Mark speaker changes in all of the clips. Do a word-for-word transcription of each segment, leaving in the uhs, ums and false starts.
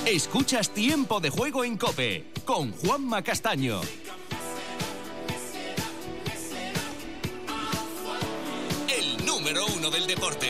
Speaker 1: Escuchas Tiempo de Juego en COPE con Juanma Castaño. El número uno del deporte.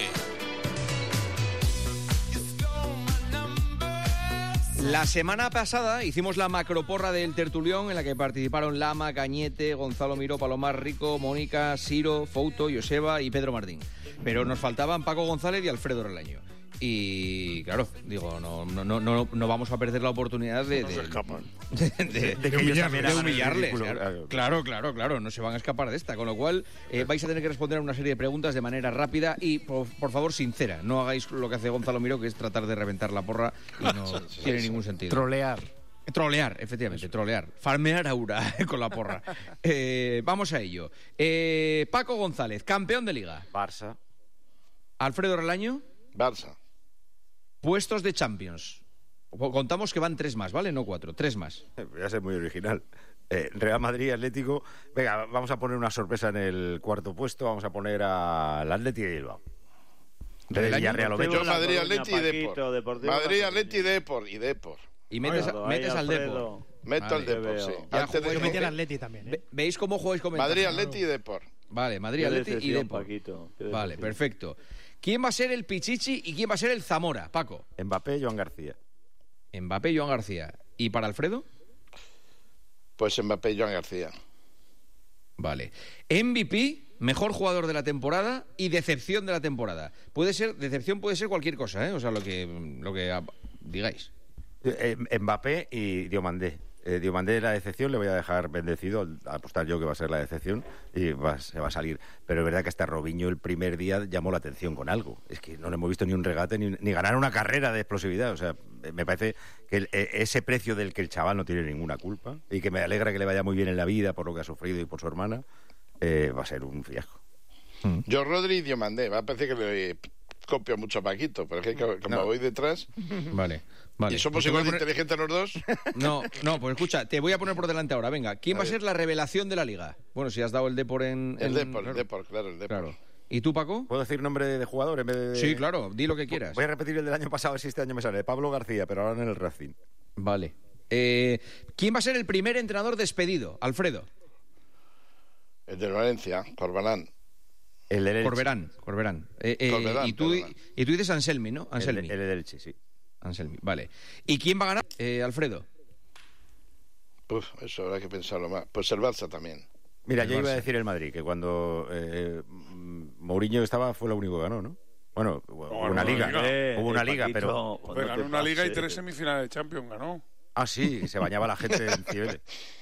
Speaker 2: La semana pasada hicimos la macroporra del tertulión en la que participaron Lama, Cañete, Gonzalo Miró, Palomar Rico, Mónica, Siro, Fouto, Joseba y Pedro Martín. Pero nos faltaban Paco González y Alfredo Relaño. Y claro, digo, no, no, no, no, no vamos a perder la oportunidad de,
Speaker 3: no
Speaker 2: de,
Speaker 3: se escapan.
Speaker 2: de, de, de,
Speaker 3: de, de humillarles,
Speaker 2: de humillarles.
Speaker 3: Claro.
Speaker 2: claro, claro, claro, no se van a escapar de esta. Con lo cual eh, vais a tener que responder a una serie de preguntas de manera rápida y, por, por favor, sincera. No hagáis lo que hace Gonzalo Miró, que es tratar de reventar la porra y no sí, tiene sí. ningún sentido.
Speaker 4: Trolear.
Speaker 2: Trolear, efectivamente, Eso. trolear. Farmear aura con la porra. eh, vamos a ello. Eh, Paco González, campeón de Liga.
Speaker 4: Barça.
Speaker 2: Alfredo Relaño.
Speaker 3: Barça.
Speaker 2: Puestos de Champions. Contamos que van tres más, ¿vale? No cuatro, tres más.
Speaker 5: Voy a ser muy original. Eh, Real Madrid, Atlético. Venga, vamos a poner una sorpresa en el cuarto puesto. Vamos a poner al Atleti de Bilbao.
Speaker 3: De Villarreal o Betis. Madrid, Atleti y Depor. Madrid, Atleti y Depor. Y Depor.
Speaker 2: Y metes, Ay, metes al Depor.
Speaker 3: Meto al Depor, sí.
Speaker 6: Antes de yo metí al Atleti también. ¿eh?
Speaker 2: ¿Veis cómo jugáis con ventaja?
Speaker 3: Madrid, Atleti y Depor.
Speaker 2: Vale, Madrid, Atleti y Depor. Paquito, vale, perfecto. ¿Quién va a ser el Pichichi y quién va a ser el Zamora, Paco?
Speaker 5: Mbappé, Joan García.
Speaker 2: Mbappé, Joan García. ¿Y para Alfredo?
Speaker 3: Pues Mbappé, Joan García.
Speaker 2: Vale. M V P, mejor jugador de la temporada y decepción de la temporada. Puede ser, decepción puede ser cualquier cosa, ¿eh? O sea, lo que, lo que digáis.
Speaker 5: Eh, Mbappé y Diomandé. Eh, Diomandé la decepción, le voy a dejar bendecido, a apostar yo que va a ser la decepción y va, se va a salir. Pero es verdad que hasta Robinho el primer día llamó la atención con algo. Es que no le hemos visto ni un regate ni, ni ganar una carrera de explosividad. O sea, me parece que el, ese precio del que el chaval no tiene ninguna culpa y que me alegra que le vaya muy bien en la vida por lo que ha sufrido y por su hermana, eh, va a ser un fiasco.
Speaker 3: Mm. Yo, Rodri y Diomandé, va a parecer que le copio mucho a Paquito, pero es que como no. voy detrás...
Speaker 2: Vale, vale.
Speaker 3: ¿Y somos
Speaker 2: pues
Speaker 3: igual de
Speaker 2: poner...
Speaker 3: inteligentes los dos?
Speaker 2: No, no, pues escucha, te voy a poner por delante ahora, venga. ¿Quién a va ver. a ser la revelación de la Liga? Bueno, si has dado el Depor en...
Speaker 3: El
Speaker 2: en...
Speaker 3: Depor,
Speaker 2: claro.
Speaker 3: el Depor, claro, el Depor.
Speaker 2: Claro. ¿Y tú, Paco?
Speaker 5: ¿Puedo decir nombre de jugador en vez de...?
Speaker 2: Sí, claro, di lo que quieras.
Speaker 5: Voy a repetir el del año pasado, si este año me sale. Pablo García, pero ahora en el Racing.
Speaker 2: Vale. Eh, ¿Quién va a ser el primer entrenador despedido? Alfredo.
Speaker 3: El de Valencia, Corbalán.
Speaker 5: El del Elche.
Speaker 2: Corberán, Corberán. Eh, eh,
Speaker 3: Corberán,
Speaker 2: y, tú, y tú dices Anselmi, ¿no? Anselmi.
Speaker 5: El, el del Elche, sí.
Speaker 2: Anselmi, vale. ¿Y quién va a ganar, eh, Alfredo?
Speaker 3: Uf, eso habrá que pensarlo más. Pues el Barça también.
Speaker 5: Mira,
Speaker 2: el
Speaker 5: yo
Speaker 2: Barça.
Speaker 5: iba a decir el Madrid, que cuando eh, Mourinho estaba fue lo único que ganó, ¿no? Bueno, hubo
Speaker 7: no,
Speaker 5: una
Speaker 7: no,
Speaker 5: liga,
Speaker 7: liga.
Speaker 5: Eh, hubo una liga,
Speaker 7: pero...
Speaker 5: pero...
Speaker 7: pero ganó una liga y tres semifinales de Champions ganó.
Speaker 5: Ah, sí, se bañaba la gente en Cibeles.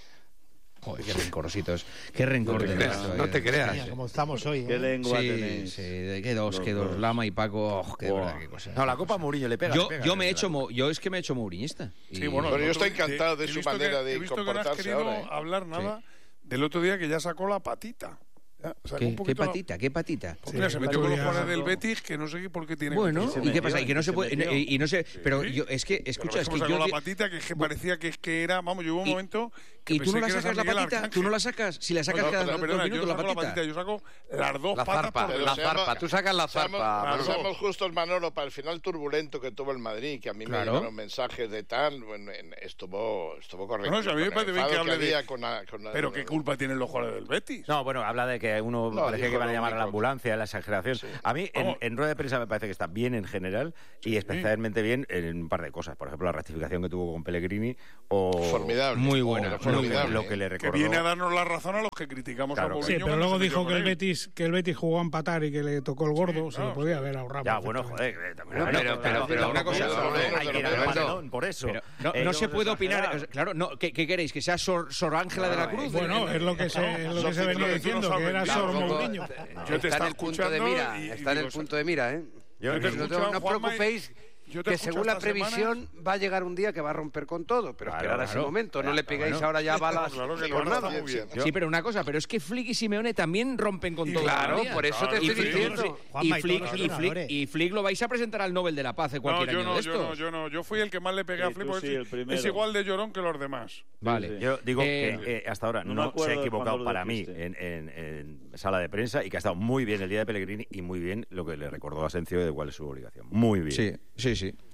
Speaker 2: Joder, qué rencorositos. Qué rencor.
Speaker 4: No te creas,
Speaker 2: esto,
Speaker 4: no
Speaker 2: eh.
Speaker 4: te creas.
Speaker 6: Mira, como estamos hoy. ¿eh?
Speaker 4: Qué lengua
Speaker 2: sí,
Speaker 4: tenéis.
Speaker 2: Sí, qué dos, qué dos. Lama y Paco. Oh, qué,
Speaker 4: wow.
Speaker 2: verdad, qué cosa.
Speaker 5: No, la Copa Mourinho le pega.
Speaker 2: Yo,
Speaker 5: le pega,
Speaker 2: yo me he
Speaker 5: le
Speaker 2: hecho, mo, yo es que me he hecho mouriñista.
Speaker 7: Sí,
Speaker 2: y...
Speaker 7: bueno,
Speaker 3: pero yo estoy
Speaker 7: otro,
Speaker 3: encantado de
Speaker 7: he
Speaker 3: su
Speaker 7: visto
Speaker 3: manera
Speaker 7: que,
Speaker 3: de
Speaker 7: he visto
Speaker 3: comportarse
Speaker 7: que no has querido
Speaker 3: ahora, ¿eh?
Speaker 7: hablar nada
Speaker 2: sí.
Speaker 7: del otro día que ya sacó la patita.
Speaker 2: ¿Qué, ¿Qué patita? ¿Qué patita?
Speaker 7: Pues mira,
Speaker 6: Sí,
Speaker 7: se metió con los
Speaker 6: ya
Speaker 7: jugadores del
Speaker 6: sacó.
Speaker 7: Betis, que no sé por qué tiene...
Speaker 2: Bueno,
Speaker 7: que
Speaker 2: ¿y qué pasa? Y que no se puede... Y, y no sé... Pero
Speaker 7: Sí.
Speaker 2: yo, es que, escucha, es que
Speaker 7: sacó
Speaker 2: yo...
Speaker 7: la patita, que es que parecía que, es que era... Vamos, yo hubo un
Speaker 2: Y-
Speaker 7: momento que
Speaker 2: ¿Y tú no la
Speaker 7: pensé que era
Speaker 2: sacas la
Speaker 7: San Miguel
Speaker 2: patita?
Speaker 7: Arcángel.
Speaker 2: ¿Tú no la sacas? Si la sacas
Speaker 7: No,
Speaker 2: cada
Speaker 7: pero,
Speaker 2: dos
Speaker 7: perdona,
Speaker 2: minutos
Speaker 7: yo
Speaker 2: la
Speaker 7: saco la
Speaker 2: patita.
Speaker 7: patita, yo saco las dos
Speaker 4: La
Speaker 7: patas
Speaker 4: zarpa,
Speaker 7: por
Speaker 3: Pero
Speaker 4: la
Speaker 3: se
Speaker 4: zarpa.
Speaker 3: llama-
Speaker 4: Tú sacas la
Speaker 3: Seamos,
Speaker 4: zarpa.
Speaker 7: Claro.
Speaker 3: seamos justos, Manolo, para el final turbulento que tuvo el Madrid, que a mí
Speaker 2: Claro.
Speaker 3: me llegaron mensajes de tal, bueno, en- estuvo, estuvo correcto.
Speaker 7: No, no, si a mí me
Speaker 3: con el
Speaker 7: parece bien que
Speaker 3: enfado
Speaker 7: hable de-
Speaker 3: había con la- con la-
Speaker 7: Pero
Speaker 3: con
Speaker 7: qué
Speaker 3: la-
Speaker 7: culpa tienen los jugadores del Betis.
Speaker 5: No, bueno, habla de que uno
Speaker 3: No,
Speaker 5: parece
Speaker 3: dijo
Speaker 5: que van a
Speaker 3: lo
Speaker 5: llamar a la
Speaker 3: único.
Speaker 5: ambulancia, la exageración.
Speaker 3: Sí.
Speaker 5: A mí, en,
Speaker 7: Vamos.
Speaker 5: en rueda de prensa me parece que está bien en general y especialmente bien en un par de cosas. Por ejemplo, la rectificación que tuvo con Pellegrini o...
Speaker 3: Formidable.
Speaker 2: Muy buena,
Speaker 3: Oh,
Speaker 2: muy
Speaker 3: formidable.
Speaker 5: Lo que le
Speaker 7: Que
Speaker 5: recordó...
Speaker 7: viene a darnos la razón a los que criticamos
Speaker 5: Claro,
Speaker 7: a
Speaker 6: Sí,
Speaker 7: Mourinho.
Speaker 6: pero
Speaker 7: que no
Speaker 6: luego
Speaker 7: se metió
Speaker 6: dijo
Speaker 7: con
Speaker 6: que el
Speaker 7: él.
Speaker 6: Betis que el Betis jugó a empatar y que le tocó el gordo,
Speaker 7: Sí,
Speaker 6: se lo
Speaker 7: claro,
Speaker 6: podía
Speaker 7: sí.
Speaker 6: haber ahorrado.
Speaker 5: Ya, bueno,
Speaker 6: perfectamente.
Speaker 5: joder. También
Speaker 4: No, pero- pero- pero
Speaker 2: una cosa,
Speaker 3: Pero- pero-
Speaker 5: hay que ir al
Speaker 3: pero-
Speaker 5: paredón, por eso.
Speaker 2: Pero no,
Speaker 5: Eh,
Speaker 2: no
Speaker 5: yo-
Speaker 2: se puede opinar...
Speaker 4: exagerado.
Speaker 2: Claro, no, ¿qué, qué queréis? ¿Que sea Sor, Sor Ángela de la Cruz?
Speaker 6: Bueno, es lo que se, es lo que se venía diciendo, que era Sor Mourinho.
Speaker 7: Yo te
Speaker 4: Está en
Speaker 7: estaba
Speaker 4: el punto de
Speaker 7: escuchando
Speaker 4: mira,
Speaker 7: y- y
Speaker 4: está en el
Speaker 7: digo,
Speaker 4: punto de mira, ¿eh?
Speaker 5: Yo-
Speaker 7: Yo te he
Speaker 4: no, te-
Speaker 7: escuchado,
Speaker 4: no
Speaker 7: Juanma, y-
Speaker 4: preocupéis,
Speaker 7: yo te
Speaker 4: que
Speaker 7: escucho
Speaker 4: según la
Speaker 7: estas
Speaker 4: previsión
Speaker 7: semanas-
Speaker 4: va a llegar un día que va a romper con todo, pero
Speaker 5: Claro,
Speaker 4: esperar a
Speaker 2: claro.
Speaker 4: ese momento, no
Speaker 2: Claro,
Speaker 4: le pegáis
Speaker 2: bueno.
Speaker 4: ahora ya balas
Speaker 7: Claro que
Speaker 4: por
Speaker 7: no,
Speaker 4: nada.
Speaker 7: está muy bien.
Speaker 2: Sí, pero una cosa, pero es que Flick y Simeone también rompen con
Speaker 7: Y
Speaker 2: todo.
Speaker 7: claro,
Speaker 2: todavía.
Speaker 4: por eso te
Speaker 7: Claro,
Speaker 2: y
Speaker 4: estoy
Speaker 2: Flick,
Speaker 4: diciendo.
Speaker 2: y
Speaker 6: Juanma, y
Speaker 2: Flick,
Speaker 6: todos los
Speaker 2: y Flick,
Speaker 6: entrenadores.
Speaker 2: y Flick lo vais a presentar al Nobel de la Paz en
Speaker 7: No,
Speaker 2: cualquier
Speaker 7: yo
Speaker 2: año
Speaker 7: no,
Speaker 2: de
Speaker 7: yo
Speaker 2: estos.
Speaker 7: no, yo no. Yo fui el que más le pegué a
Speaker 8: Sí,
Speaker 7: Flip
Speaker 8: tú
Speaker 7: porque
Speaker 8: sí,
Speaker 7: es-
Speaker 8: el primero.
Speaker 7: es igual de llorón que los demás.
Speaker 2: Vale.
Speaker 5: Yo digo
Speaker 2: Eh,
Speaker 5: que eh, hasta ahora
Speaker 8: no
Speaker 5: no,
Speaker 8: me acuerdo
Speaker 5: se ha
Speaker 8: de
Speaker 5: equivocado
Speaker 8: cuándo lo
Speaker 5: para mí
Speaker 8: dijiste.
Speaker 5: en, en- en sala de prensa y que ha estado muy bien el día de Pellegrini y muy bien lo que le recordó a Asencio de cuál es su obligación. Muy bien.
Speaker 2: Sí, sí, sí.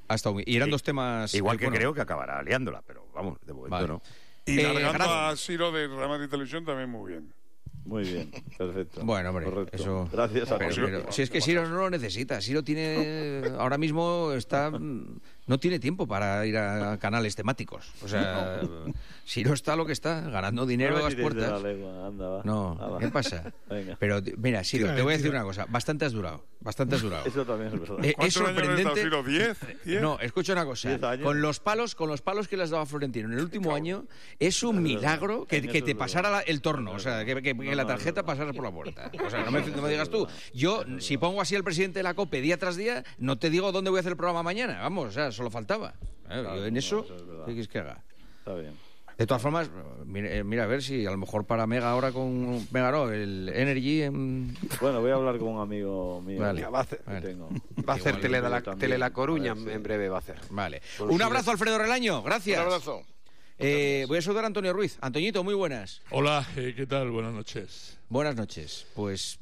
Speaker 2: Ha estado muy... Y eran
Speaker 5: Sí.
Speaker 2: dos temas...
Speaker 5: Igual
Speaker 2: eh,
Speaker 5: que
Speaker 2: bueno,
Speaker 5: creo que acabará liándola, pero vamos, de momento
Speaker 2: Vale.
Speaker 5: no.
Speaker 7: Y
Speaker 2: Eh,
Speaker 7: largando
Speaker 2: gracias.
Speaker 7: a Siro de Real Madrid Televisión también muy bien.
Speaker 8: Muy bien, perfecto.
Speaker 2: Bueno, hombre,
Speaker 8: Correcto.
Speaker 2: eso...
Speaker 8: Gracias a
Speaker 2: Pero,
Speaker 8: todos.
Speaker 2: pero si es que Siro no lo necesita, Siro tiene ahora mismo está no tiene tiempo para ir a canales temáticos. O sea, Siro está lo que está, ganando dinero a las puertas.
Speaker 8: Anda,
Speaker 2: No,
Speaker 8: Anda.
Speaker 2: ¿qué pasa?
Speaker 8: Venga.
Speaker 2: Pero mira, Siro,
Speaker 6: Tira,
Speaker 2: te voy a decir
Speaker 6: tira.
Speaker 2: una cosa, bastante has durado, bastante has durado.
Speaker 8: Eso también es verdad.
Speaker 2: Eh, es
Speaker 7: ¿Cuántos años le has dado,
Speaker 2: sorprendente.
Speaker 7: Siro? ¿Diez? ¿Diez?
Speaker 2: No, escucha una cosa.
Speaker 8: Diez años.
Speaker 2: Con los palos, con los palos que le has dado a Florentino en el último año, es un milagro que,
Speaker 8: En
Speaker 2: que
Speaker 8: eso
Speaker 2: te
Speaker 8: es
Speaker 2: pasara
Speaker 8: verdad.
Speaker 2: la- el torno, o sea, que, que- que
Speaker 8: No,
Speaker 2: la
Speaker 8: no, es
Speaker 2: tarjeta
Speaker 8: verdad.
Speaker 2: pasara por la puerta. O sea, no me, no me digas tú. Yo, si pongo así al presidente de la COPE día tras día, no te digo dónde voy a hacer el programa mañana. Vamos, o sea, solo faltaba. Eh, yo en
Speaker 8: no,
Speaker 2: eso,
Speaker 8: eso es verdad.
Speaker 2: ¿qué quieres que haga?
Speaker 8: Está bien.
Speaker 2: De todas formas, mira, eh, mira a ver si a lo mejor para Mega ahora con Mega no, el Energy en...
Speaker 8: Bueno, voy a hablar con un amigo mío.
Speaker 2: Vale.
Speaker 4: Ya va a hacer,
Speaker 8: que
Speaker 2: Vale.
Speaker 8: tengo.
Speaker 4: va a hacer
Speaker 2: Igual,
Speaker 4: Tele,
Speaker 8: yo
Speaker 4: de la,
Speaker 8: también,
Speaker 4: Tele La Coruña
Speaker 8: a ver si-
Speaker 4: en breve va a hacer.
Speaker 2: Vale.
Speaker 4: Con
Speaker 2: Un
Speaker 4: su-
Speaker 2: abrazo, Alfredo Relaño. Gracias.
Speaker 3: Un abrazo.
Speaker 2: Eh, voy a saludar a Antonio Ruiz. Antoñito, muy buenas.
Speaker 9: Hola, eh, ¿qué tal? Buenas noches.
Speaker 2: Buenas noches. Pues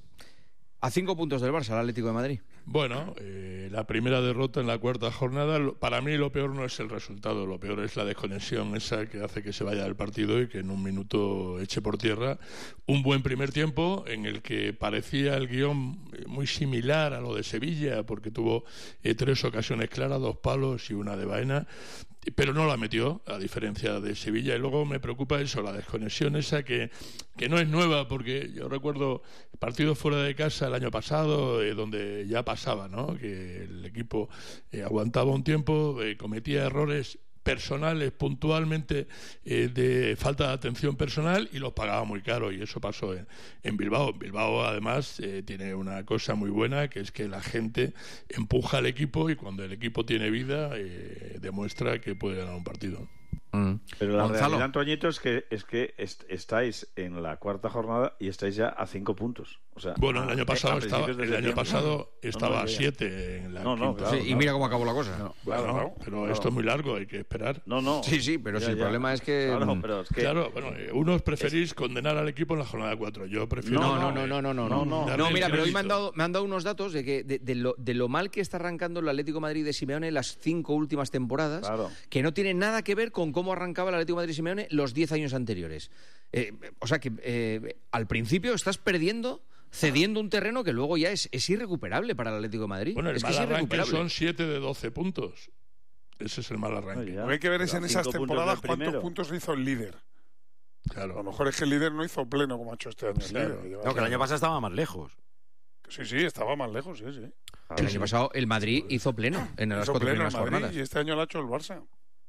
Speaker 2: a cinco puntos del Barça, el Atlético de Madrid.
Speaker 9: Bueno, eh, la primera derrota en la cuarta jornada, lo- para mí lo peor no es el resultado, lo peor es la desconexión esa que hace que se vaya del partido y que en un minuto eche por tierra un buen primer tiempo en el que parecía el guión muy similar a lo de Sevilla, porque tuvo eh, tres ocasiones claras, dos palos y una de Baena, pero no la metió, a diferencia de Sevilla. Y luego me preocupa eso, la desconexión esa que, que no es nueva, porque yo recuerdo partidos fuera de casa el año pasado, eh, donde ya pasaba, ¿no? Que el equipo eh, aguantaba un tiempo, eh, cometía errores personales puntualmente eh, de falta de atención personal y los pagaba muy caro, y eso pasó en, en Bilbao. Bilbao además eh, tiene una cosa muy buena, que es que la gente empuja al equipo y cuando el equipo tiene vida eh, demuestra que puede ganar un partido.
Speaker 8: Pero la
Speaker 2: Gonzalo.
Speaker 8: realidad, Antoñito, es que, es que est- estáis en la cuarta jornada y estáis ya a cinco puntos. O sea,
Speaker 9: Bueno, el
Speaker 8: a-
Speaker 9: año pasado
Speaker 8: a
Speaker 9: estaba,
Speaker 8: principios de
Speaker 9: el año
Speaker 8: septiembre.
Speaker 9: pasado estaba
Speaker 8: no,
Speaker 9: a
Speaker 8: ya, ya.
Speaker 9: siete en la
Speaker 8: No, no,
Speaker 9: quinta.
Speaker 8: claro,
Speaker 2: Sí, y mira cómo acabó la cosa.
Speaker 8: Claro,
Speaker 9: Claro, pero
Speaker 8: claro.
Speaker 9: esto es muy largo, hay que esperar.
Speaker 8: No, no.
Speaker 2: Sí, sí, pero
Speaker 8: Ya,
Speaker 2: si el
Speaker 8: ya.
Speaker 2: problema es que...
Speaker 8: Claro, pero es que...
Speaker 9: Claro, bueno, eh, unos preferís condenar al equipo en la jornada cuatro. Yo prefiero.
Speaker 2: No, no, no, no, no, no, no.
Speaker 8: no,
Speaker 9: darle
Speaker 2: No,
Speaker 9: el
Speaker 2: mira, pero hoy me han,
Speaker 9: crédito.
Speaker 2: dado, me han dado unos datos de que de, de lo, de lo mal que está arrancando el Atlético de Madrid de Simeone las cinco últimas temporadas,
Speaker 8: Claro.
Speaker 2: que no tiene nada que ver con cómo arrancaba el Atlético de Madrid de Simeone los diez años anteriores. Eh, o sea que eh, al principio estás perdiendo, cediendo un terreno que luego ya es, es irrecuperable para el Atlético de Madrid.
Speaker 9: Bueno, el
Speaker 2: es que
Speaker 9: mal
Speaker 2: es
Speaker 9: arranque
Speaker 2: irrecuperable.
Speaker 9: son siete de doce puntos. Ese es el mal arranque.
Speaker 8: Oye, ya.
Speaker 7: Lo que hay que ver es
Speaker 8: Pero
Speaker 7: en
Speaker 8: a
Speaker 7: esas
Speaker 8: cinco puntos
Speaker 7: temporadas
Speaker 8: del
Speaker 7: cuántos
Speaker 8: primero.
Speaker 7: puntos hizo el líder. A lo
Speaker 9: Claro.
Speaker 7: mejor es que el líder no hizo pleno como ha hecho este año. el
Speaker 9: Claro.
Speaker 7: líder, que lleva-
Speaker 5: No, que el año pasado estaba más lejos.
Speaker 7: Sí, sí, estaba más lejos, sí, sí.
Speaker 2: El año pasado el Madrid hizo pleno en las
Speaker 7: Hizo
Speaker 2: cuatro
Speaker 7: pleno el
Speaker 2: primeras
Speaker 7: Madrid
Speaker 2: jornadas.
Speaker 7: y este año lo ha hecho el Barça.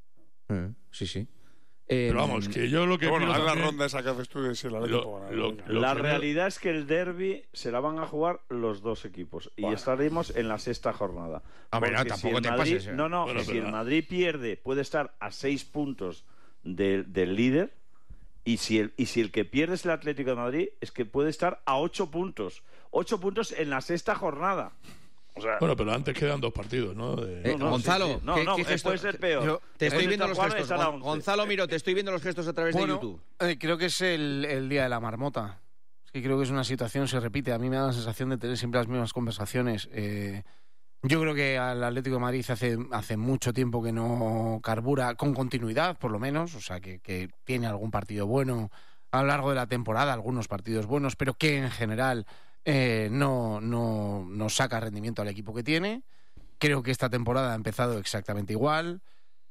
Speaker 2: Eh, Sí, sí. Eh,
Speaker 9: Pero vamos, que yo lo que
Speaker 7: Pero bueno,
Speaker 9: pido
Speaker 7: haz la
Speaker 9: también-
Speaker 7: ronda esa que haces tú de si el Atlético
Speaker 9: Lo-
Speaker 7: gana.
Speaker 9: lo-
Speaker 7: venga.
Speaker 9: lo-
Speaker 8: La
Speaker 9: que no-
Speaker 8: realidad es que el derbi se la van a jugar los dos equipos y
Speaker 7: Bueno.
Speaker 8: estaremos en la sexta jornada.
Speaker 2: A ver, no,
Speaker 8: Porque
Speaker 2: tampoco
Speaker 8: el
Speaker 2: te
Speaker 8: Madrid,
Speaker 2: pases, eh.
Speaker 8: No, no,
Speaker 9: Bueno,
Speaker 8: si
Speaker 9: pero
Speaker 8: el
Speaker 9: la-
Speaker 8: Madrid pierde puede estar a seis puntos del, del líder y si, el, y si el que pierde es el Atlético de Madrid es que puede estar a ocho puntos. Ocho puntos en la sexta jornada. O sea,
Speaker 9: Bueno, pero antes quedan dos partidos, ¿no? De-
Speaker 2: Eh,
Speaker 8: no, no,
Speaker 2: Gonzalo,
Speaker 8: sí, sí. No,
Speaker 2: ¿qué-
Speaker 8: no,
Speaker 2: qué
Speaker 8: eh,
Speaker 2: gesto-
Speaker 8: puede ser peor.
Speaker 4: Yo-
Speaker 2: Te estoy
Speaker 8: Puede
Speaker 2: viendo
Speaker 8: estar
Speaker 2: los
Speaker 8: cuatro,
Speaker 2: gestos.
Speaker 8: estar a
Speaker 2: Gon-
Speaker 8: once.
Speaker 2: Gonzalo Miro, te estoy viendo los gestos a través
Speaker 6: Bueno,
Speaker 2: de YouTube.
Speaker 6: eh, creo que es el, el día de la marmota. Es que creo que es una situación, se repite. A mí me da la sensación de tener siempre las mismas conversaciones. Eh, yo creo que al Atlético de Madrid hace, hace mucho tiempo que no carbura con continuidad, por lo menos. O sea, que, que tiene algún partido bueno a lo largo de la temporada, algunos partidos buenos, pero que en general eh, no, no, no saca rendimiento al equipo que tiene. Creo que esta temporada ha empezado exactamente igual.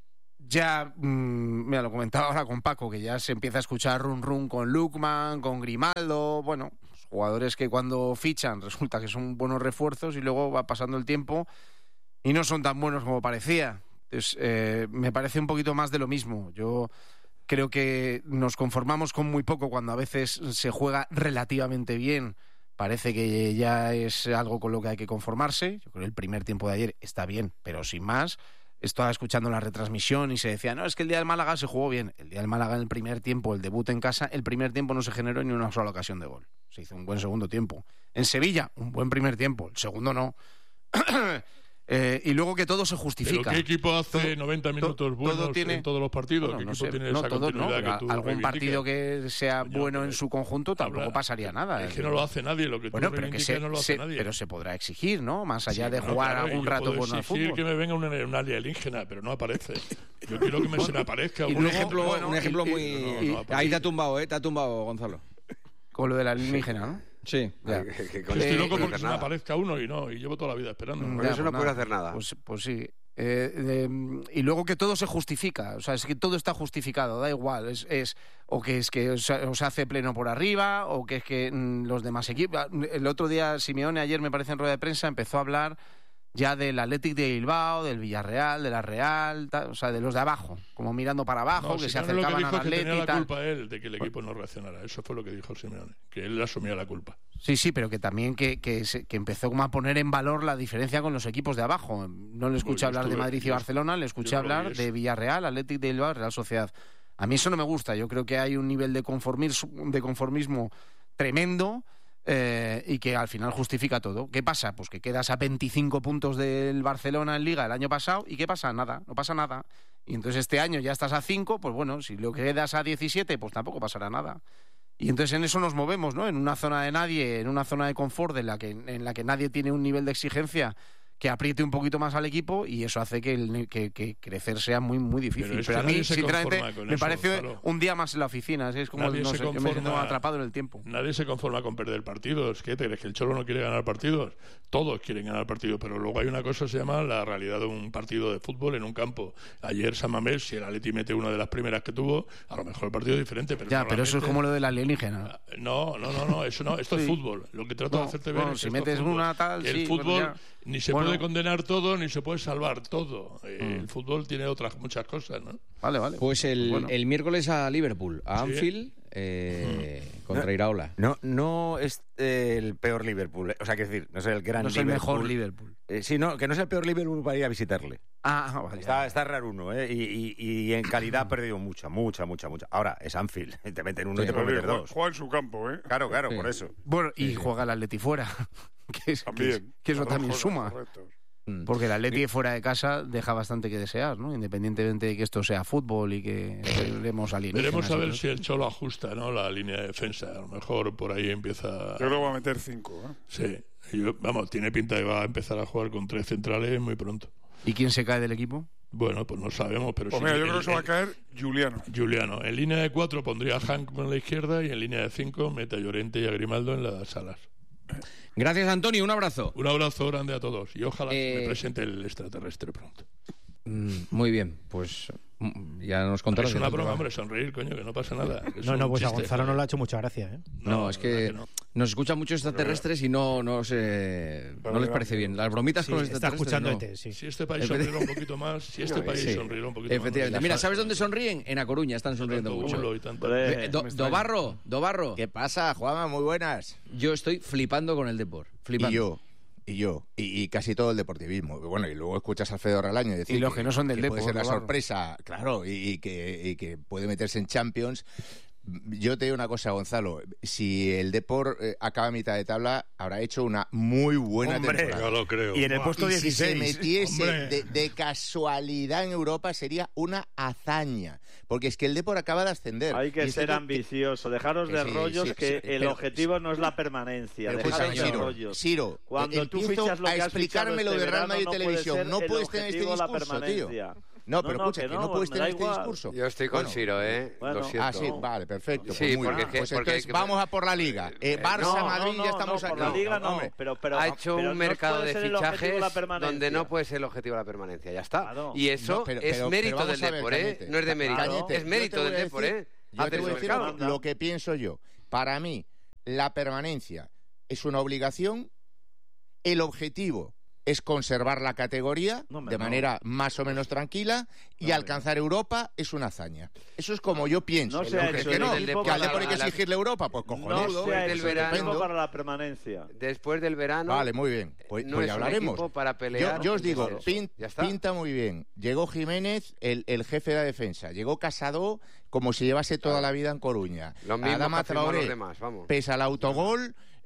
Speaker 6: Ya, mmm, mira, lo comentaba ahora con Paco, que ya se empieza a escuchar run run con Lukman, con Grimaldo, bueno, pues jugadores que cuando fichan resulta que son buenos refuerzos y luego va pasando el tiempo y no son tan buenos como parecía. Entonces, eh, me parece un poquito más de lo mismo. Yo creo que nos conformamos con muy poco cuando a veces se juega relativamente bien. Parece que ya es algo con lo que hay que conformarse. Yo creo que el primer tiempo de ayer está bien, pero sin más. Estaba escuchando la retransmisión y se decía, no, es que el día del Málaga se jugó bien. El día del Málaga en el primer tiempo, el debut en casa, el primer tiempo no se generó ni una sola ocasión de gol. Se hizo un buen segundo tiempo. En Sevilla, un buen primer tiempo. El segundo no. Eh, y luego que todo se
Speaker 9: ¿Pero
Speaker 6: justifica.
Speaker 9: qué equipo hace
Speaker 6: Todo-
Speaker 9: noventa minutos
Speaker 6: todo
Speaker 9: buenos
Speaker 6: tiene-
Speaker 9: en todos los partidos?
Speaker 6: Bueno,
Speaker 9: ¿Qué
Speaker 6: no
Speaker 9: equipo
Speaker 6: sé,
Speaker 9: tiene
Speaker 6: no,
Speaker 9: esa
Speaker 6: todo, no.
Speaker 9: continuidad que
Speaker 6: A-
Speaker 9: tú
Speaker 6: Algún
Speaker 9: reivindicas?
Speaker 6: partido que sea
Speaker 9: Coño,
Speaker 6: bueno
Speaker 9: pero
Speaker 6: en su conjunto tampoco
Speaker 9: habla-
Speaker 6: pasaría nada.
Speaker 9: Es que no lo hace nadie, lo que tú
Speaker 6: Bueno, pero que
Speaker 9: reivindicas
Speaker 6: se,
Speaker 9: no lo hace
Speaker 6: se-
Speaker 9: nadie.
Speaker 6: pero se podrá exigir, ¿no? Más allá
Speaker 9: Sí,
Speaker 6: de
Speaker 9: bueno,
Speaker 6: jugar
Speaker 9: claro,
Speaker 6: algún
Speaker 9: yo
Speaker 6: rato
Speaker 9: puedo
Speaker 6: bueno al
Speaker 9: exigir
Speaker 6: fútbol.
Speaker 9: que me venga una, una alienígena, pero no aparece. Yo quiero que me, se me aparezca.
Speaker 6: y
Speaker 2: Un
Speaker 6: luego,
Speaker 2: ejemplo,
Speaker 6: bueno,
Speaker 2: un ejemplo
Speaker 6: y-
Speaker 2: muy...
Speaker 9: y- no, no,
Speaker 2: Ahí te ha tumbado, ¿eh? Te ha tumbado, Gonzalo.
Speaker 6: Con lo de la alienígena, ¿no?
Speaker 2: Sí.
Speaker 6: Ya.
Speaker 10: Que- que- que
Speaker 9: Yo
Speaker 10: con
Speaker 9: estoy
Speaker 10: eso
Speaker 9: loco
Speaker 10: no
Speaker 9: porque
Speaker 10: hacer
Speaker 9: se me
Speaker 10: nada.
Speaker 9: aparezca uno y no, y llevo toda la vida esperando.
Speaker 6: Mm,
Speaker 10: Con
Speaker 6: ya,
Speaker 10: eso no
Speaker 6: pues
Speaker 10: puedes
Speaker 6: nada.
Speaker 10: hacer nada.
Speaker 6: Pues, pues sí. Eh, eh, y luego que todo se justifica, o sea, es que todo está justificado, da igual, es, es o que es que os, os hace pleno por arriba, o que es que mm, los demás equipos... El otro día, Simeone, ayer me parece en rueda de prensa, empezó a hablar ya del Athletic de Bilbao, del Villarreal, de la Real, tal, o sea, de los de abajo, como mirando para abajo,
Speaker 9: No,
Speaker 6: que se
Speaker 9: Simeone lo que
Speaker 6: acercaban
Speaker 9: dijo
Speaker 6: al
Speaker 9: es que
Speaker 6: Athletic
Speaker 9: tenía
Speaker 6: y
Speaker 9: la
Speaker 6: tal.
Speaker 9: culpa él de que el equipo no reaccionara. Eso fue lo que dijo Simeone, que él asumía la culpa.
Speaker 6: Sí, sí, pero que también que, que, se- que empezó como a poner en valor la diferencia con los equipos de abajo. No le escuché
Speaker 9: Pues yo
Speaker 6: hablar de
Speaker 9: estuve-
Speaker 6: Madrid y
Speaker 9: yo-
Speaker 6: Barcelona, le escuché
Speaker 9: yo no lo vi
Speaker 6: hablar
Speaker 9: eso.
Speaker 6: de Villarreal, Athletic de Bilbao, Real Sociedad. A mí eso no me gusta. Yo creo que hay un nivel de conformismo, de conformismo tremendo eh, y que al final justifica todo. ¿Qué pasa? Pues que quedas a veinticinco puntos del Barcelona en Liga el año pasado y ¿qué pasa? Nada, no pasa nada. Y entonces este año ya estás a cinco, pues bueno, si lo quedas a diecisiete, pues tampoco pasará nada. Y entonces en eso nos movemos, ¿no? En una zona de nadie, en una zona de confort en la que, en la que nadie tiene un nivel de exigencia que apriete un poquito más al equipo y eso hace que, el, que, que crecer sea muy muy difícil.
Speaker 9: Pero es
Speaker 6: Pero,
Speaker 9: que
Speaker 6: a mí,
Speaker 9: nadie se
Speaker 6: sinceramente,
Speaker 9: conforma con
Speaker 6: me
Speaker 9: eso,
Speaker 6: parece
Speaker 9: Gonzalo.
Speaker 6: un día más en la oficina. ¿sí? Es como,
Speaker 9: Nadie
Speaker 6: no
Speaker 9: se
Speaker 6: sé, que me siento
Speaker 9: conforma-
Speaker 6: atrapado en el tiempo.
Speaker 9: Nadie se conforma con perder partidos. ¿Qué te crees? ¿Que el Cholo no quiere ganar partidos? Todos quieren ganar partidos, pero luego hay una cosa que se llama la realidad de un partido de fútbol en un campo. Ayer San Mamés, si el Atleti mete una de las primeras que tuvo, a lo mejor el partido es diferente. Pero
Speaker 6: Ya, pero eso es
Speaker 9: normalmente-
Speaker 6: como lo del alienígena.
Speaker 9: No, no, no, no, eso no, esto es
Speaker 6: Sí.
Speaker 9: fútbol. Lo que trato
Speaker 6: No,
Speaker 9: de hacerte ver
Speaker 6: bueno,
Speaker 9: es
Speaker 6: si
Speaker 9: que esto
Speaker 6: metes
Speaker 9: es fútbol.
Speaker 6: una tal,
Speaker 9: el
Speaker 6: sí,
Speaker 9: fútbol
Speaker 6: bueno, ya.
Speaker 9: ni se
Speaker 6: Bueno.
Speaker 9: puede condenar todo, ni se puede salvar todo. Eh,
Speaker 6: Mm.
Speaker 9: El fútbol tiene otras muchas cosas, ¿no?
Speaker 6: Vale, vale.
Speaker 2: Pues el,
Speaker 6: Bueno.
Speaker 2: el miércoles a Liverpool, a
Speaker 9: Sí.
Speaker 2: Anfield, eh, contra Iraola.
Speaker 5: No, no es eh, el peor Liverpool. eh. O sea, que decir, no es el gran
Speaker 6: No es el
Speaker 5: Liverpool.
Speaker 6: mejor Liverpool.
Speaker 5: Eh, sí, no, que no es el peor Liverpool para ir a visitarle.
Speaker 6: Ah, vale.
Speaker 5: Está, está raro uno, ¿eh? Y, y- y en calidad ha perdido mucha, mucha, mucha, mucha. Ahora, es Anfield. Te meten uno y te pueden meter
Speaker 7: Juega,
Speaker 5: dos.
Speaker 7: juega en su campo, ¿eh?
Speaker 5: Claro, claro,
Speaker 2: Sí.
Speaker 5: por eso.
Speaker 6: Bueno, y juega el Atleti fuera. que, es- que, es-
Speaker 7: También.
Speaker 6: que eso
Speaker 7: Las dos
Speaker 6: también
Speaker 7: cosas,
Speaker 6: suma.
Speaker 7: correcto.
Speaker 2: Mm.
Speaker 6: Porque el Atleti fuera de casa deja bastante que desear, ¿no? Independientemente de que esto sea fútbol y que veremos alienígenas.
Speaker 9: Veremos a
Speaker 6: y
Speaker 9: ver
Speaker 6: todo.
Speaker 9: si el Cholo ajusta, ¿no? La línea de defensa. A lo mejor por ahí empieza.
Speaker 7: Yo creo que va a meter cinco, ¿eh?
Speaker 9: Sí. Yo- vamos, tiene pinta de que va a empezar a jugar con tres centrales muy pronto.
Speaker 6: ¿Y quién se cae del equipo?
Speaker 9: Bueno, pues no sabemos, pero
Speaker 7: Pues
Speaker 9: sí.
Speaker 7: mira, yo
Speaker 9: el-
Speaker 7: creo que se va a
Speaker 9: el-
Speaker 7: caer Juliano.
Speaker 9: Juliano. En línea de cuatro pondría a Hank en la izquierda y en línea de cinco mete a Llorente y a Grimaldo en las alas.
Speaker 2: Gracias, Antonio. Un abrazo.
Speaker 9: Un abrazo grande a todos y ojalá
Speaker 2: Eh,
Speaker 9: me presente el extraterrestre pronto.
Speaker 2: Mm, muy bien, pues mm, ya nos contarás.
Speaker 9: Es una broma, hombre, sonreír, coño, que no pasa nada. que es
Speaker 11: No,
Speaker 9: un
Speaker 11: no, pues a
Speaker 9: chiste.
Speaker 11: Gonzalo no le ha hecho mucha gracia, ¿eh?
Speaker 2: No, es
Speaker 9: la
Speaker 2: que,
Speaker 9: verdad no.
Speaker 2: nos escuchan muchos extraterrestres y no, no, sé, no les parece bien. Las bromitas
Speaker 11: Sí,
Speaker 2: con los
Speaker 11: está
Speaker 2: extraterrestres
Speaker 11: escuchando
Speaker 2: no.
Speaker 11: E T, sí.
Speaker 9: Si este país
Speaker 2: Efecti-
Speaker 9: sonriera un poquito más, si este país
Speaker 2: Sí,
Speaker 9: sonriera un poquito
Speaker 2: efectivamente.
Speaker 9: más.
Speaker 2: Mira, ¿sabes dónde sonríen? En A Coruña están sonriendo
Speaker 9: Tanto
Speaker 2: mucho.
Speaker 9: bulo y tanto-
Speaker 8: Hombre,
Speaker 2: Eh, Do- Dobarro, Dobarro,
Speaker 12: ¿Qué pasa, Juanma? Muy buenas.
Speaker 2: yo estoy flipando con el deporte. Flipando.
Speaker 12: Y yo, y yo, y, y casi todo el deportivismo. Bueno, y luego escuchas a Alfredo Relaño decir
Speaker 6: Y los que no son del
Speaker 12: que puede
Speaker 6: Depor,
Speaker 12: ser la
Speaker 6: Navarro.
Speaker 12: sorpresa, claro, y, y que, y que puede meterse en Champions. Yo te digo una cosa, Gonzalo. Si el Depor eh, acaba a mitad de tabla, habrá hecho una muy buena
Speaker 5: Hombre,
Speaker 12: temporada.
Speaker 7: Ya lo creo.
Speaker 11: Y en el puesto
Speaker 12: Y si se
Speaker 11: dieciséis.
Speaker 12: metiese
Speaker 7: Hombre.
Speaker 12: de, de casualidad en Europa sería una hazaña. Porque es que el Depor acaba de ascender.
Speaker 8: Hay
Speaker 12: Y
Speaker 8: que
Speaker 12: estoy
Speaker 8: ser
Speaker 12: con-
Speaker 8: ambicioso, dejaros
Speaker 12: que
Speaker 8: de
Speaker 12: sí,
Speaker 8: rollos,
Speaker 12: sí,
Speaker 8: que
Speaker 12: sí,
Speaker 8: el
Speaker 12: pero-
Speaker 8: objetivo no es la permanencia.
Speaker 12: Pero
Speaker 8: Dejaros
Speaker 12: escúchame,
Speaker 8: de
Speaker 12: Ciro,
Speaker 8: rollos.
Speaker 12: Ciro,
Speaker 8: Cuando
Speaker 12: eh,
Speaker 8: tú
Speaker 12: empiezo
Speaker 8: fichas lo
Speaker 12: a
Speaker 8: que has
Speaker 12: explicarme
Speaker 8: fichado
Speaker 12: lo
Speaker 8: este
Speaker 12: de Real
Speaker 8: verano,
Speaker 12: Madrid
Speaker 8: no puede
Speaker 12: Televisión.
Speaker 8: ser
Speaker 12: No
Speaker 8: el
Speaker 12: puedes tener este
Speaker 8: objetivo la
Speaker 12: discurso, tío.
Speaker 8: permanencia.
Speaker 12: No, pero
Speaker 8: No, no,
Speaker 12: escucha,
Speaker 8: que
Speaker 12: que
Speaker 8: no,
Speaker 12: no puedes
Speaker 8: me da
Speaker 12: tener este
Speaker 8: igual.
Speaker 12: discurso.
Speaker 10: Yo estoy con
Speaker 12: Bueno,
Speaker 10: Ciro, ¿eh?
Speaker 8: Bueno,
Speaker 10: Lo siento.
Speaker 12: Ah, sí, vale, perfecto.
Speaker 10: Sí,
Speaker 12: pues muy
Speaker 10: porque
Speaker 12: bien.
Speaker 10: es que-
Speaker 12: Pues
Speaker 10: porque
Speaker 12: entonces
Speaker 10: hay que-
Speaker 12: vamos a por la Liga. Eh, Barça,
Speaker 8: No,
Speaker 12: Madrid,
Speaker 8: no,
Speaker 12: ya
Speaker 8: no,
Speaker 12: estamos
Speaker 8: no,
Speaker 12: aquí.
Speaker 8: por la Liga no,
Speaker 12: hombre.
Speaker 8: pero, pero,
Speaker 10: ha hecho
Speaker 8: pero
Speaker 10: un
Speaker 8: no
Speaker 10: mercado
Speaker 8: puede
Speaker 10: de
Speaker 8: ser el objetivo
Speaker 10: fichajes
Speaker 8: la permanencia.
Speaker 10: donde no puede ser el objetivo de la permanencia. Ya está.
Speaker 8: Claro.
Speaker 10: Y eso
Speaker 12: No, pero-
Speaker 10: es
Speaker 12: pero-
Speaker 10: mérito
Speaker 12: pero vamos
Speaker 10: del
Speaker 12: a ver,
Speaker 10: Depor, ¿eh?
Speaker 12: Cañete.
Speaker 10: No es de mérito.
Speaker 12: Cañete,
Speaker 10: es
Speaker 12: yo
Speaker 10: mérito
Speaker 12: te voy
Speaker 10: del
Speaker 12: a
Speaker 10: Depor,
Speaker 12: decir-
Speaker 10: ¿eh?
Speaker 12: Yo
Speaker 10: Hacer
Speaker 12: te voy a
Speaker 10: el
Speaker 12: decir
Speaker 10: mercado.
Speaker 12: lo, lo que pienso yo. Para mí, la permanencia es una obligación. El objetivo es conservar la categoría
Speaker 8: No, hombre,
Speaker 12: de
Speaker 8: no.
Speaker 12: manera más o menos tranquila y
Speaker 8: No,
Speaker 12: alcanzar Europa es una hazaña. Eso es como yo pienso.
Speaker 8: No se ha
Speaker 12: Que-
Speaker 8: hecho
Speaker 12: que
Speaker 8: el
Speaker 12: no,
Speaker 8: equipo
Speaker 12: que al
Speaker 8: para
Speaker 12: Depor hay que
Speaker 10: la-
Speaker 12: exigirle Europa, pues cojonudo.
Speaker 8: No se ha
Speaker 10: del
Speaker 8: hecho
Speaker 10: verano.
Speaker 8: el equipo para la permanencia.
Speaker 10: Después del verano.
Speaker 12: Vale, muy bien. Pues,
Speaker 10: no
Speaker 12: pues
Speaker 10: es
Speaker 12: ya
Speaker 10: un
Speaker 12: hablaremos.
Speaker 10: equipo para
Speaker 12: Yo,
Speaker 10: pelear.
Speaker 12: yo os digo,
Speaker 10: Eso,
Speaker 12: pin-
Speaker 10: ya está.
Speaker 12: pinta muy bien. Llegó Jiménez, el, el jefe de la defensa. Llegó Casado como si llevase toda la vida en Coruña.
Speaker 10: Lo mismo
Speaker 12: Adama
Speaker 10: que afirmó
Speaker 12: Traoré,
Speaker 10: los demás, vamos.
Speaker 12: pese al autogol,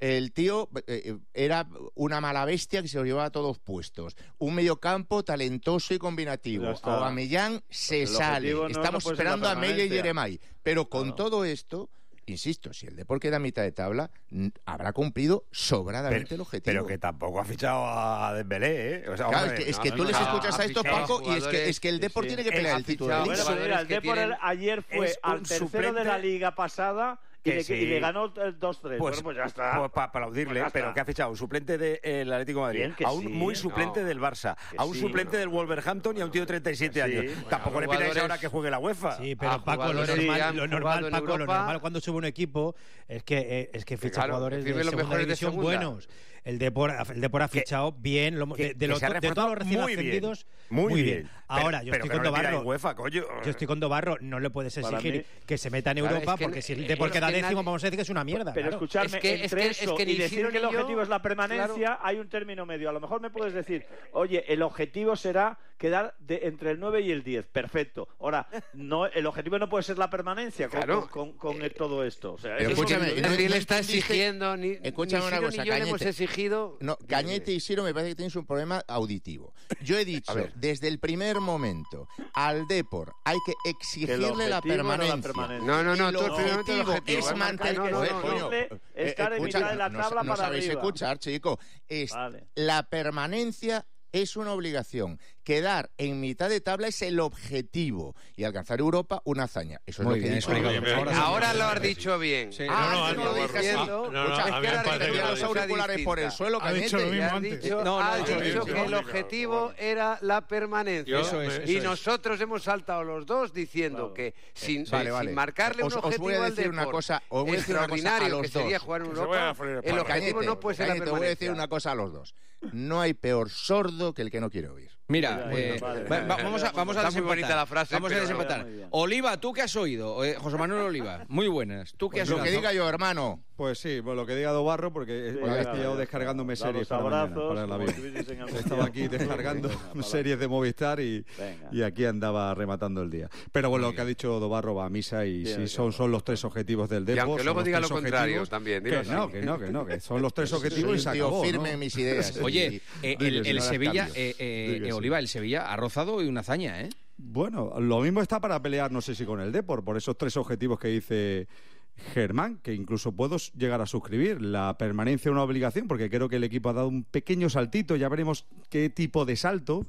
Speaker 12: El tío eh, era una mala bestia que se lo llevaba a todos puestos. Un mediocampo talentoso y combinativo. Aubameyang se sale. No, Estamos no esperando a Meyer y Jeremai. Pero con claro. todo esto... Insisto, si el Depor queda a mitad de tabla, habrá cumplido sobradamente
Speaker 5: pero,
Speaker 12: el objetivo.
Speaker 5: Pero que tampoco ha fichado a Dembélé, ¿eh? O sea,
Speaker 12: claro, es que, es que no, tú no, les no, escuchas a estos, Paco, y es que, es que el Depor sí, sí. tiene que pelear el título.
Speaker 8: Bueno, mira, el Depor tienen... ayer fue al tercero suplente... de la Liga pasada... Y le, sí. y le ganó el dos tres.
Speaker 5: Pues,
Speaker 8: bueno, pues ya está.
Speaker 5: Pues para aplaudirle, pues pero que ha fichado un suplente del de, Atlético de Madrid, a un sí, muy suplente no. del Barça, que a un sí, suplente no. del Wolverhampton y a un tío de treinta y siete sí, años. Bueno, Tampoco le pidáis ahora que juegue la UEFA.
Speaker 11: Sí, pero Paco, lo normal, lo normal, Paco, lo normal cuando sube un equipo es que eh, es que ficha claro, jugadores de segunda división buenos. El Depor, el Depor ha fichado que, bien, lo, de, de, lo, de todos los recién
Speaker 5: muy
Speaker 11: ascendidos,
Speaker 5: bien, muy bien.
Speaker 11: bien. Ahora,
Speaker 5: pero,
Speaker 11: yo
Speaker 5: pero
Speaker 11: estoy con Dobarro.
Speaker 5: UEFA, coño.
Speaker 11: Yo estoy con Dobarro, no le puedes exigir mí, que se meta en Europa, claro, es que, porque si el Depor queda décimo, nadie... vamos a decir que es una mierda.
Speaker 8: Pero
Speaker 11: claro.
Speaker 8: escuchadme,
Speaker 10: es que,
Speaker 8: entre
Speaker 10: es que,
Speaker 8: eso
Speaker 10: es que
Speaker 8: y decir que el objetivo
Speaker 10: yo,
Speaker 8: es la permanencia, claro. hay un término medio. A lo mejor me puedes decir, oye, el objetivo será quedar de, entre el nueve y el diez. Perfecto. Ahora, no, el objetivo no puede ser la permanencia con, claro. con, con, con eh, todo esto. O sea,
Speaker 10: pero escúchame, no, nadie le está exigiendo, ni,
Speaker 12: escúchame
Speaker 10: ni
Speaker 12: una
Speaker 10: Ciro
Speaker 12: cosa,
Speaker 10: ni yo
Speaker 12: Cañete,
Speaker 10: le hemos exigido...
Speaker 12: No, Cañete y Siro me parece que tenéis un problema auditivo. Yo he dicho, desde el primer momento, al Depor hay que exigirle la permanencia.
Speaker 10: No, permanencia. no, no, no,
Speaker 12: el objetivo, objetivo es mantener...
Speaker 8: No, no, no, no, estar en mitad de la tabla
Speaker 12: no,
Speaker 8: para
Speaker 12: sabéis
Speaker 8: arriba.
Speaker 12: escuchar, chico. Es,
Speaker 8: vale.
Speaker 12: La permanencia es una obligación. Quedar en mitad de tabla es el objetivo. Y alcanzar Europa, una hazaña. Eso es
Speaker 2: Muy
Speaker 12: lo que
Speaker 2: bien,
Speaker 12: he dicho.
Speaker 2: Ahora,
Speaker 10: ahora, ahora lo has dicho bien.
Speaker 2: Sí.
Speaker 12: Ah,
Speaker 2: no, no,
Speaker 12: no, no, dije así.
Speaker 10: No,
Speaker 12: no, no, es que ahora tenía los auriculares por el suelo,
Speaker 7: ha dicho lo mismo
Speaker 10: ha
Speaker 7: antes.
Speaker 10: dicho,
Speaker 2: no, no,
Speaker 10: ha
Speaker 2: no,
Speaker 10: dicho
Speaker 2: no,
Speaker 10: que
Speaker 2: no,
Speaker 10: el
Speaker 2: no,
Speaker 10: objetivo era la permanencia.
Speaker 2: Eso es, eso
Speaker 10: y
Speaker 2: es.
Speaker 10: nosotros hemos saltado los dos diciendo claro. que sin,
Speaker 12: vale,
Speaker 10: sin
Speaker 12: vale.
Speaker 10: marcarle
Speaker 12: os,
Speaker 10: un objetivo
Speaker 12: os voy a decir
Speaker 10: al
Speaker 12: una
Speaker 10: Depor
Speaker 12: cosa, os voy a decir una cosa a los
Speaker 10: que sería
Speaker 12: dos.
Speaker 10: jugar en
Speaker 7: Que
Speaker 10: Europa, el objetivo
Speaker 12: Cañete,
Speaker 10: no puede ser
Speaker 12: Cañete,
Speaker 10: la permanencia.
Speaker 12: Te voy a decir una cosa a los dos. No hay peor sordo que el que no quiere oír.
Speaker 2: Mira, eh, vale, vale, va, vamos a, vamos a
Speaker 10: Está muy bonita la frase.
Speaker 2: Vamos a desempatar. Oliva, ¿tú qué has oído? Eh, José Manuel Oliva, muy buenas. ¿Tú qué has
Speaker 12: Lo
Speaker 2: oído?
Speaker 12: que diga yo, hermano.
Speaker 13: Pues sí, pues lo que diga Dobarro, porque
Speaker 8: Sí,
Speaker 13: me habéis
Speaker 8: ya,
Speaker 13: pillado
Speaker 8: ya,
Speaker 13: descargándome
Speaker 8: ya,
Speaker 13: series
Speaker 8: ya,
Speaker 13: para
Speaker 8: abrazos,
Speaker 13: mañana, para el
Speaker 8: como
Speaker 13: avión.
Speaker 8: estuvieses en algún
Speaker 13: Estaba
Speaker 8: sitio.
Speaker 13: aquí descargando
Speaker 8: Venga,
Speaker 13: series de Movistar y, y aquí andaba rematando el día. Pero bueno, lo que ha dicho Dobarro va a misa y
Speaker 8: Bien,
Speaker 13: sí, son, son los tres objetivos del Depor.
Speaker 10: Y aunque luego diga lo
Speaker 13: objetivos,
Speaker 10: contrario también.
Speaker 13: Que no, que no, que no, que son los tres objetivos y se
Speaker 12: Soy un tío
Speaker 13: acabó,
Speaker 12: firme
Speaker 13: ¿no?
Speaker 12: en mis ideas.
Speaker 2: Oye, eh, el, el
Speaker 13: no las
Speaker 2: Sevilla,
Speaker 13: cambio.
Speaker 2: eh, eh,
Speaker 13: Di que sí.
Speaker 2: Oliva, el Sevilla ha rozado y una hazaña, ¿eh?
Speaker 13: Bueno, lo mismo está para pelear, no sé si con el Depor, por esos tres objetivos que dice Germán, que incluso puedo llegar a suscribir. La permanencia es una obligación, porque creo que el equipo ha dado un pequeño saltito, ya veremos qué tipo de salto.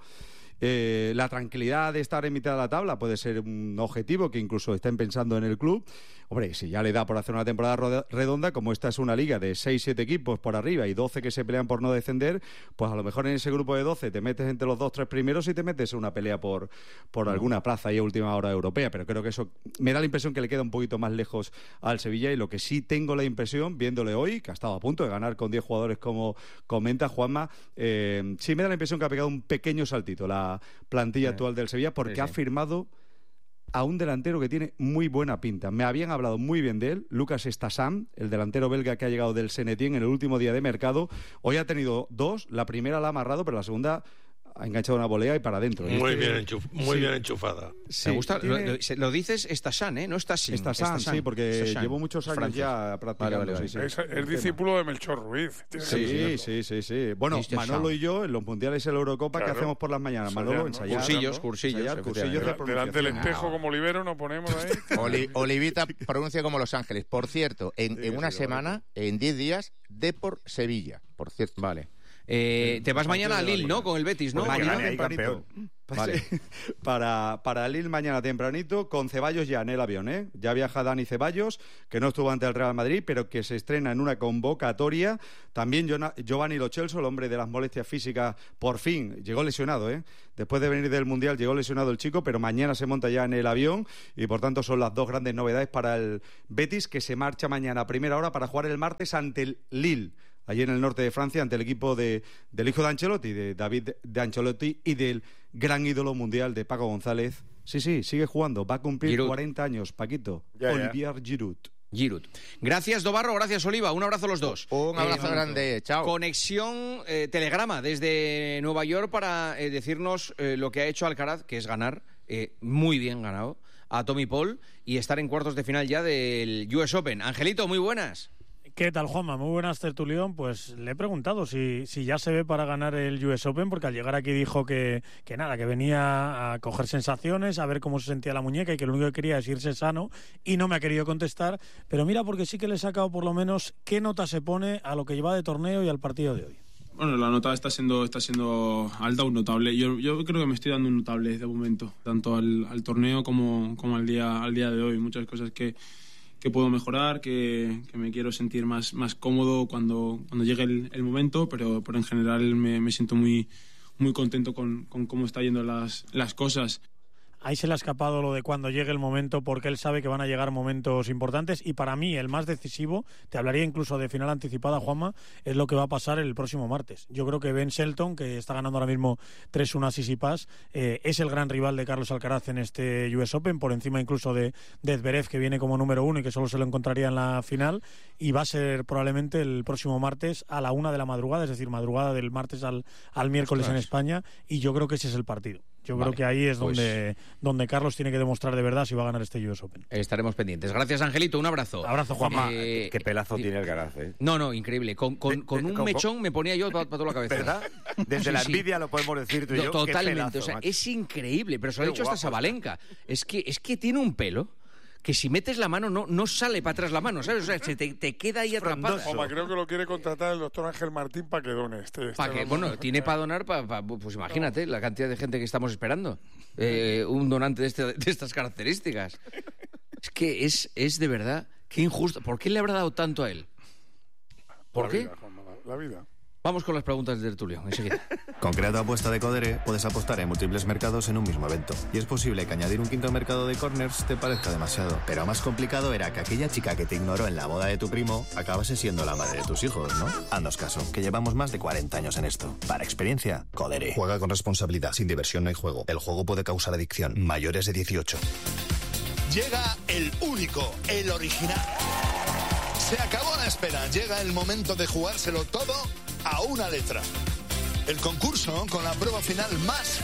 Speaker 13: Eh, la tranquilidad de estar en mitad de la tabla puede ser un objetivo que incluso estén pensando en el club. Hombre, si ya le da por hacer una temporada redonda, como esta es una liga de seis siete equipos por arriba y doce que se pelean por no descender, pues a lo mejor en ese grupo de doce te metes entre los dos tres primeros y te metes en una pelea por, por no. alguna plaza ahí a última hora europea. Pero creo que eso me da la impresión que le queda un poquito más lejos al Sevilla, y lo que sí tengo la impresión, viéndole hoy, que ha estado a punto de ganar con diez jugadores como comenta Juanma, eh, sí me da la impresión que ha pegado un pequeño saltito la plantilla sí. actual del Sevilla, porque sí, sí. ha firmado a un delantero que tiene muy buena pinta. Me habían hablado muy bien de él, Lucas Estassam, el delantero belga que ha llegado del Saint-Étienne en el último día de mercado. Hoy ha tenido dos, la primera la ha amarrado, pero la segunda ha enganchado una volea y para adentro.
Speaker 9: Muy,
Speaker 13: este,
Speaker 9: bien, enchuf muy
Speaker 13: sí.
Speaker 9: bien enchufada.
Speaker 2: Sí, me gusta, tiene... lo, lo dices Estassam, ¿eh? No Estassam.
Speaker 13: Estassam, sí, porque
Speaker 2: Estassam.
Speaker 13: llevo muchos años Francia. ya practicando. Vale, vale, vale.
Speaker 7: Sí, sí. Es el discípulo de Melchor Ruiz.
Speaker 13: Sí, sí, sí, sí. Bueno, Manolo y yo, en los mundiales en la Eurocopa, claro. ¿qué hacemos por las mañanas? Manolo, ensayar.
Speaker 2: Cursillos, cursillos.
Speaker 13: Ensayar, cursillos de
Speaker 7: delante del espejo como libero nos ponemos ahí.
Speaker 12: Oli, Olivita pronuncia como Los Ángeles. Por cierto, en, sí, en una sí, semana, vale. en diez días, Depor Sevilla, por cierto.
Speaker 2: Vale. Eh, te vas mañana a Lille, ¿no? Con el Betis, ¿no?
Speaker 13: Pues
Speaker 2: mañana
Speaker 13: mañana campeón. Vale. para, para Lille mañana tempranito, con Ceballos ya en el avión, ¿eh? Ya viaja Dani Ceballos, que no estuvo ante el Real Madrid, pero que se estrena en una convocatoria. También Giovanni Lo Celso, el hombre de las molestias físicas, por fin llegó lesionado, ¿eh? Después de venir del Mundial llegó lesionado el chico, pero mañana se monta ya en el avión y por tanto son las dos grandes novedades para el Betis, que se marcha mañana a primera hora para jugar el martes ante el Lille, allí en el norte de Francia, ante el equipo de, del hijo de Ancelotti, de David de Ancelotti, y del gran ídolo mundial de Paco González. Sí, sí, sigue jugando, va a cumplir Giroud. cuarenta años, Paquito. Ya, Olivier ya. Giroud.
Speaker 2: Giroud. Gracias, Dobarro, gracias, Oliva. Un abrazo a los dos.
Speaker 12: Un abrazo eh, grande, chao.
Speaker 2: Conexión eh, Telegrama desde Nueva York para eh, decirnos eh, lo que ha hecho Alcaraz, que es ganar, eh, muy bien ganado, a Tommy Paul y estar en cuartos de final ya del U S Open. Angelito, muy buenas.
Speaker 14: ¿Qué tal, Juanma? Muy buenas, tertulión. Pues le he preguntado si, si ya se ve para ganar el U S Open, porque al llegar aquí dijo que, que nada, que venía a coger sensaciones, a ver cómo se sentía la muñeca y que lo único que quería es irse sano, y no me ha querido contestar. Pero mira, porque sí que le he sacado por lo menos qué nota se pone a lo que lleva de torneo y al partido de hoy.
Speaker 15: Bueno, la nota está siendo está siendo alta, un notable. Yo, yo creo que me estoy dando un notable de momento, tanto al, al torneo como, como al día al día de hoy. Muchas cosas que que puedo mejorar, que, que me quiero sentir más, más cómodo cuando, cuando llegue el, el momento, pero, pero en general me, me siento muy, muy contento con, con cómo están yendo las, las cosas.
Speaker 14: Ahí se le ha escapado lo de cuando llegue el momento, porque él sabe que van a llegar momentos importantes, y para mí el más decisivo, te hablaría incluso de final anticipada, Juanma, es lo que va a pasar el próximo martes. Yo creo que Ben Shelton, que está ganando ahora mismo tres uno a Tsitsipas, eh, es el gran rival de Carlos Alcaraz en este U S Open, por encima incluso de, de Zverev, que viene como número uno y que solo se lo encontraría en la final, y va a ser probablemente el próximo martes a la una de la madrugada, es decir, madrugada del martes al, al miércoles Ostras. en España, y yo creo que ese es el partido. Yo vale, creo que ahí es pues... donde, donde Carlos tiene que demostrar de verdad si va a ganar este U S Open.
Speaker 2: Estaremos pendientes. Gracias, Angelito. Un abrazo.
Speaker 14: Abrazo, Juanma.
Speaker 5: Eh, Qué pelazo tiene el Alcaraz, ¿eh?
Speaker 2: No, no, increíble. Con, con, con un ¿Cómo? mechón me ponía yo para toda la cabeza.
Speaker 5: ¿Verdad? Desde sí, la envidia sí. lo podemos decir tú y yo.
Speaker 2: Totalmente.
Speaker 5: Qué pelazo,
Speaker 2: o sea,
Speaker 5: macho.
Speaker 2: es increíble. Pero se lo ha dicho hasta Sabalenka.
Speaker 5: Está.
Speaker 2: Es que, es que tiene un pelo que si metes la mano no, no sale para atrás la mano, ¿sabes? O sea, se te, te queda ahí atrapada.
Speaker 7: Oma, creo que lo quiere contratar el doctor Ángel Martín para que done. Este, este
Speaker 2: pa que, bueno, tiene para donar, pa, pa, pues imagínate la cantidad de gente que estamos esperando. Eh, un donante de, este, de estas características. Es que es, es de verdad, qué injusto. ¿Por qué le habrá dado tanto a él? ¿Por
Speaker 7: la
Speaker 2: qué?
Speaker 7: Vida, Juanma, la, la vida.
Speaker 2: Vamos con las preguntas de tertulio, enseguida.
Speaker 16: Con Creato Apuesta de Codere puedes apostar en múltiples mercados en un mismo evento. Y es posible que añadir un quinto mercado de corners te parezca demasiado. Pero más complicado era que aquella chica que te ignoró en la boda de tu primo acabase siendo la madre de tus hijos, ¿no? Haznos caso, que llevamos más de cuarenta años en esto. Para experiencia, Codere. Juega con responsabilidad, sin diversión no hay juego. El juego puede causar adicción. Mayores de dieciocho.
Speaker 17: Llega el único, el original. Se acabó la espera. Llega el momento de jugárselo todo a una letra. El concurso con la prueba final más